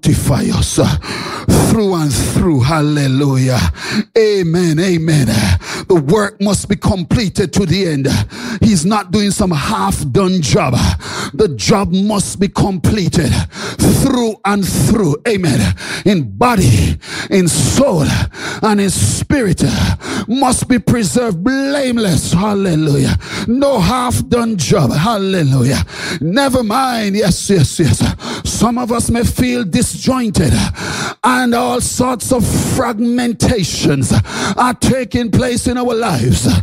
sanctify us through and through. Hallelujah. Amen. Amen. The work must be completed to the end. He's not doing some half-done job. The job must be completed through and through. Amen. In body, in soul, and in spirit must be preserved blameless. Hallelujah. No half-done job. Hallelujah. Never mind. Yes. Some of us may feel disjointed and all sorts of fragmentations are taking place in our lives.